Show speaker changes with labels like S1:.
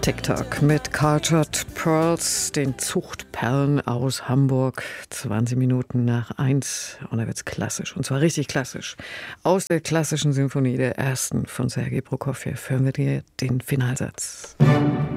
S1: TikTok mit Cultured Pearls, den Zuchtperlen aus Hamburg. 20 Minuten nach 1 und da wird's klassisch. Und zwar richtig klassisch. Aus der klassischen Symphonie der ersten von Sergei Prokofjew hören wir dir den Finalsatz.